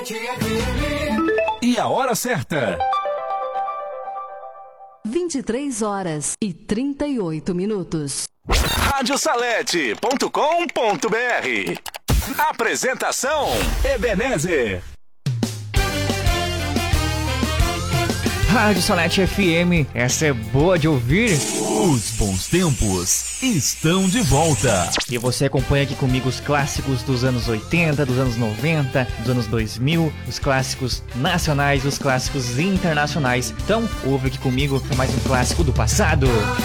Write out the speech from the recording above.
Salete FM. E a hora certa. 23h38. Radiosalete.com.br. Apresentação: Ebenezer. Rádio Salete FM, essa é boa de ouvir. Os bons tempos estão de volta. E você acompanha aqui comigo os clássicos dos anos 80, dos anos 90, dos anos 2000, os clássicos nacionais, os clássicos internacionais. Então, ouve aqui comigo mais um clássico do passado.